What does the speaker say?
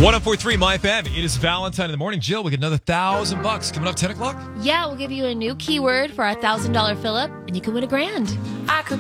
1043 My FM. It is Valentine in the morning. Jill, we get another $1,000 coming up 10 o'clock. Yeah, we'll give you a new keyword for our $1,000 fill-up, and you can win $1,000. I could